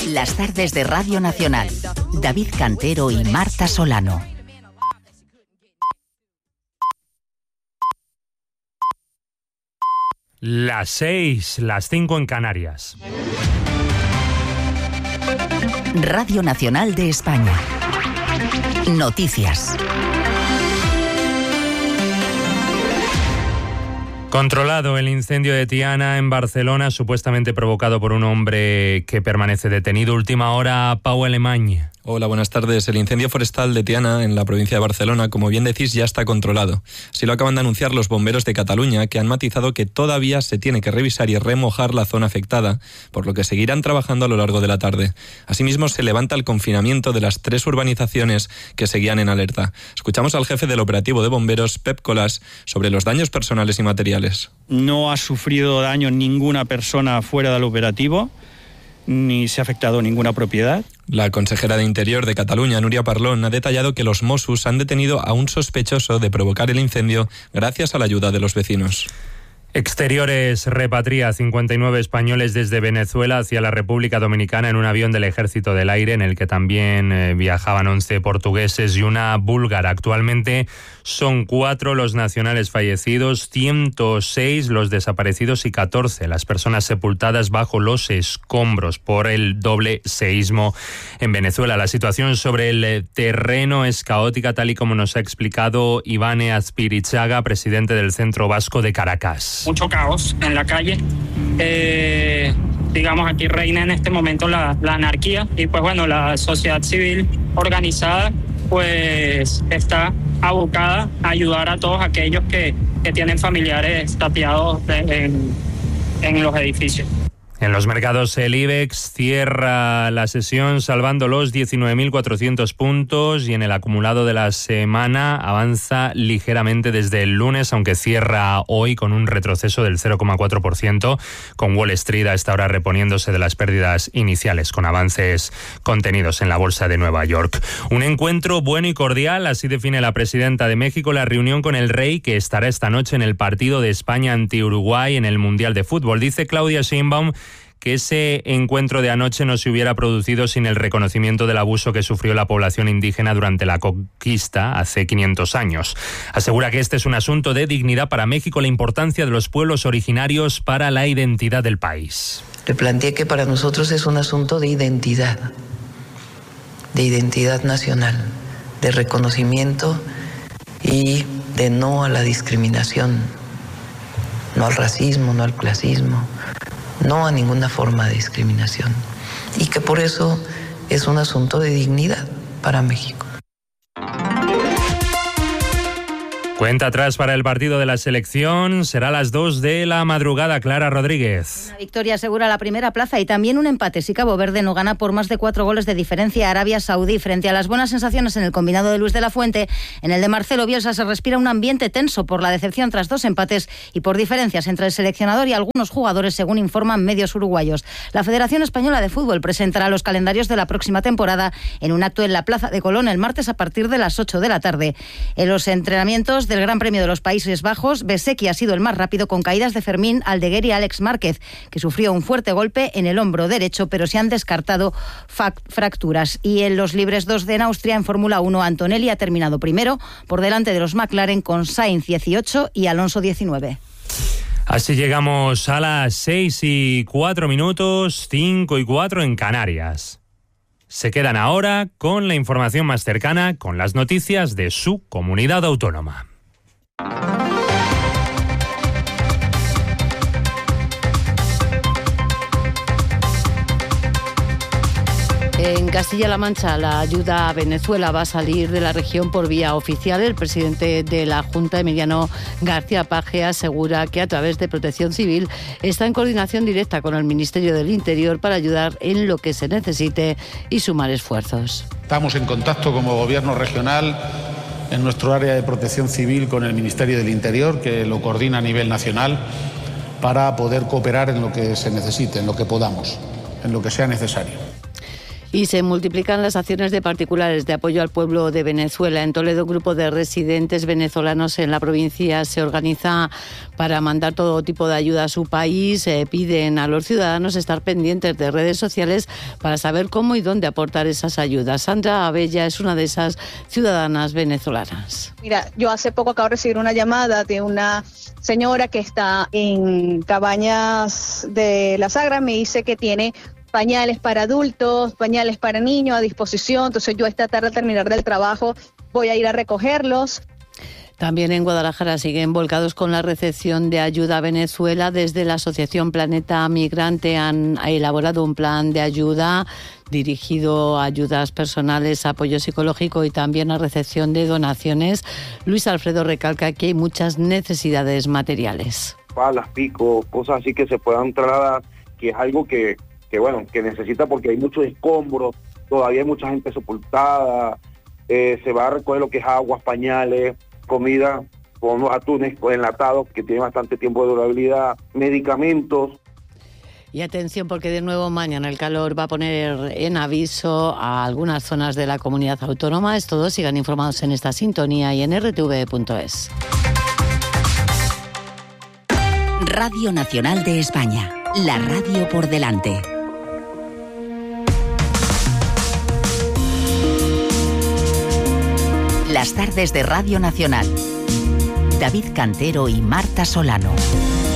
Las tardes de Radio Nacional. David Cantero y Marta Solano. Las 6, las 5 en Canarias. Radio Nacional de España. Noticias. Controlado el incendio de Tiana en Barcelona, supuestamente provocado por un hombre que permanece detenido. Última hora, Pau Alemany. Hola, buenas tardes. El incendio forestal de Tiana, en la provincia de Barcelona, como bien decís, ya está controlado. Así lo acaban de anunciar los bomberos de Cataluña, que han matizado que todavía se tiene que revisar y remojar la zona afectada, por lo que seguirán trabajando a lo largo de la tarde. Asimismo, se levanta el confinamiento de las 3 urbanizaciones que seguían en alerta. Escuchamos al jefe del operativo de bomberos, Pep Colas, sobre los daños personales y materiales. No ha sufrido daño ninguna persona fuera del operativo, ni se ha afectado ninguna propiedad. La consejera de Interior de Cataluña, Núria Parlon, ha detallado que los Mossos han detenido a un sospechoso de provocar el incendio gracias a la ayuda de los vecinos. Exteriores repatria 59 españoles desde Venezuela hacia la República Dominicana en un avión del Ejército del Aire en el que también viajaban 11 portugueses y una búlgara. Actualmente son 4 los nacionales fallecidos, 106 los desaparecidos y 14 las personas sepultadas bajo los escombros por el doble seísmo en Venezuela. La situación sobre el terreno es caótica, tal y como nos ha explicado Ivane Azpirichaga, presidente del Centro Vasco de Caracas. Mucho caos en la calle. Digamos, aquí reina en este momento la anarquía y pues bueno, la sociedad civil organizada pues está abocada a ayudar a todos aquellos que tienen familiares tapiados en los edificios. En los mercados el IBEX cierra la sesión salvando los 19.400 puntos y en el acumulado de la semana avanza ligeramente desde el lunes, aunque cierra hoy con un retroceso del 0,4%, con Wall Street a esta hora reponiéndose de las pérdidas iniciales, con avances contenidos en la bolsa de Nueva York. Un encuentro bueno y cordial, así define la presidenta de México la reunión con el rey, que estará esta noche en el partido de España ante Uruguay en el Mundial de Fútbol. Dice Claudia Sheinbaum que ese encuentro de anoche no se hubiera producido sin el reconocimiento del abuso que sufrió la población indígena durante la conquista hace 500 años. Asegura que este es un asunto de dignidad para México, la importancia de los pueblos originarios para la identidad del país. Le planteé que para nosotros es un asunto de identidad nacional, de reconocimiento y de no a la discriminación, no al racismo, no al clasismo, no a ninguna forma de discriminación, y que por eso es un asunto de dignidad para México. Cuenta atrás para el partido de la selección, será a las 2 de la madrugada. Clara Rodríguez. Una victoria asegura la primera plaza y también un empate si Cabo Verde no gana por más de 4 goles de diferencia a Arabia Saudí. Frente a las buenas sensaciones en el combinado de Luis de la Fuente, en el de Marcelo Bielsa se respira un ambiente tenso por la decepción tras 2 empates y por diferencias entre el seleccionador y algunos jugadores, según informan medios uruguayos. La Federación Española de Fútbol presentará los calendarios de la próxima temporada en un acto en la Plaza de Colón el martes a partir de las 8 de la tarde. En los entrenamientos del Gran Premio de los Países Bajos, Bezzecchi ha sido el más rápido con caídas de Fermín Aldeguer y Alex Márquez, que sufrió un fuerte golpe en el hombro derecho, pero se han descartado fracturas. Y en los libres 2 de Austria, en Fórmula 1, Antonelli ha terminado primero por delante de los McLaren con Sainz 18 y Alonso 19. Así llegamos a las 6:04, 5:04 en Canarias. Se quedan ahora con la información más cercana, con las noticias de su comunidad autónoma. En Castilla-La Mancha, la ayuda a Venezuela va a salir de la región por vía oficial. El presidente de la Junta, Emiliano García Paje, asegura que a través de Protección Civil está en coordinación directa con el Ministerio del Interior para ayudar en lo que se necesite y sumar esfuerzos. Estamos en contacto como Gobierno regional en nuestro área de Protección Civil con el Ministerio del Interior, que lo coordina a nivel nacional, para poder cooperar en lo que se necesite, en lo que podamos, en lo que sea necesario. Y se multiplican las acciones de particulares de apoyo al pueblo de Venezuela. En Toledo, un grupo de residentes venezolanos en la provincia se organiza para mandar todo tipo de ayuda a su país. Piden a los ciudadanos estar pendientes de redes sociales para saber cómo y dónde aportar esas ayudas. Sandra Abella es una de esas ciudadanas venezolanas. Mira, yo hace poco acabo de recibir una llamada de una señora que está en Cabañas de la Sagra. Me dice que tiene pañales para adultos, pañales para niños a disposición. Entonces yo esta tarde al terminar del trabajo voy a ir a recogerlos. También en Guadalajara siguen volcados con la recepción de ayuda a Venezuela. Desde la Asociación Planeta Migrante han elaborado un plan de ayuda dirigido a ayudas personales, apoyo psicológico y también a recepción de donaciones. Luis Alfredo recalca que hay muchas necesidades materiales. Palas, picos, cosas así que se puedan trasladar, que es algo que necesita, porque hay muchos escombros, todavía hay mucha gente sepultada, se va a recoger lo que es aguas, pañales, comida con unos atunes enlatados que tienen bastante tiempo de durabilidad, medicamentos. Y atención, porque de nuevo mañana el calor va a poner en aviso a algunas zonas de la comunidad autónoma. Es todo, sigan informados en esta sintonía y en rtv.es. Radio Nacional de España, la radio por delante. Las tardes de Radio Nacional. David Cantero y Marta Solano.